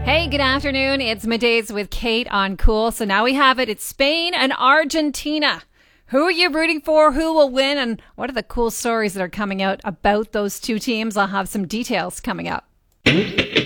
Hey, good afternoon. It's Middays with Kate on Cool. So now we have it. It's Spain and Argentina. Who are you rooting for? Who will win? And what are the cool stories that are coming out about those two teams? I'll have some details coming up.